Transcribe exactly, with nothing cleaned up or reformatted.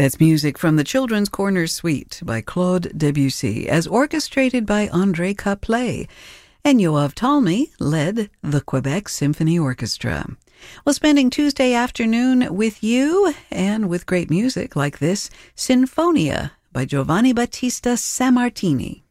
That's music from the Children's Corner Suite by Claude Debussy, as orchestrated by André Caplet. And Yoav Talmy led the Quebec Symphony Orchestra. Well, spending Tuesday afternoon with you and with great music like this, Sinfonia by Giovanni Battista Sammartini.